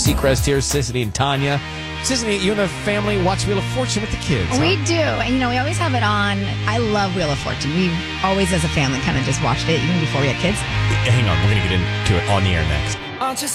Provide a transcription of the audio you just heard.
Seacrest here, Sissany and Tanya. Sissany, you and the family watch Wheel of Fortune with the kids. We do. And, we always have it on. I love Wheel of Fortune. We always, as a family, kind of just watched it even before we had kids. Hang on, we're going to get into it on the air next. Aren't you